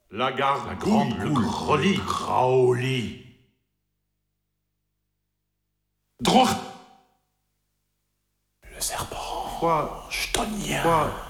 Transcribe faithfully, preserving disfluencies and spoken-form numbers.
La garde, la grande, le groli, Graoli. Drocht. Le serpent. Quoi? Chtonien. Quoi?